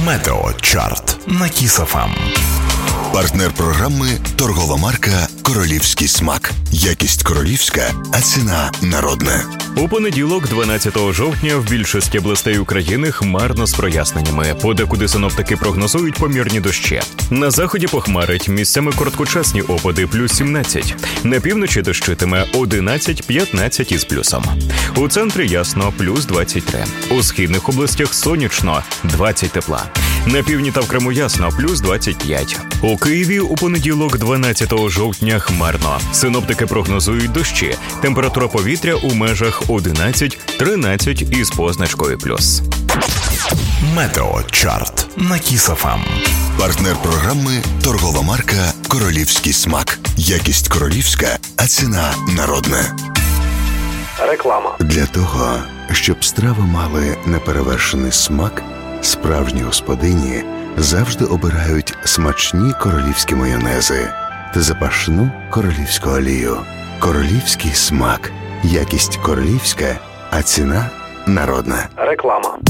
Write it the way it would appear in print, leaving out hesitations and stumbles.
Метеочарт на Кіс ФМ. Партнер програми – торгова марка «Королівський смак». Якість королівська, а ціна народна. У понеділок, 12 жовтня, в більшості областей України хмарно з проясненнями. Подекуди синоптики прогнозують помірні дощі. На заході похмарить, місцями короткочасні опади плюс 17. На півночі дощитиме 11-15 із плюсом. У центрі ясно плюс 23. У східних областях сонячно 20 тепла. На півдні та в Криму ясно плюс 25. У Києві у понеділок, 12 жовтня, хмарно. Синоптики прогнозують дощі. Температура повітря у межах 11-13 із позначкою плюс. Метеочарт на Кіс ФМ. Партнер програми – торгова марка «Королівський смак». Якість королівська, а ціна народна. Реклама. Для того, щоб страви мали неперевершений смак, справжні господині завжди обирають смачні королівські майонези та запашну королівську олію. Королівський смак. Якість королівська, а ціна народна. Реклама.